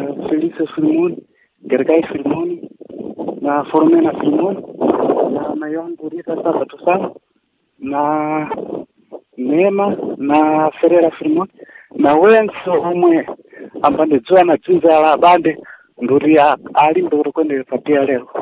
Felisa Filimoni, Gergai Filimoni, na Foromena Filimoni, na Mayongo Rita Sabato sana, na Neema na Ferreira Filimoni, na wenso omwe ambande dzwana dzinza la bande nduria ali ndoro kwende patia leo.